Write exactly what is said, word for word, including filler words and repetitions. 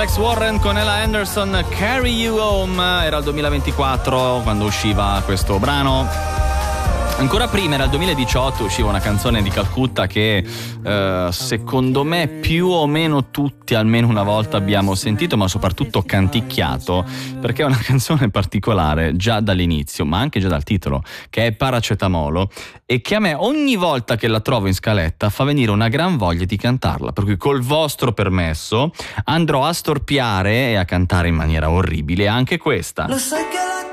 Alex Warren con Ella Anderson, Carry You Home. Era il duemilaventiquattro quando usciva questo brano. Ancora prima, era il duemiladiciotto, usciva una canzone di Calcutta che eh, secondo me più o meno tutti almeno una volta abbiamo sentito, ma soprattutto canticchiato, perché è una canzone particolare già dall'inizio, ma anche già dal titolo, che è Paracetamolo, e che a me ogni volta che la trovo in scaletta fa venire una gran voglia di cantarla, per cui col vostro permesso andrò a storpiare e a cantare in maniera orribile anche questa. Lo sai che la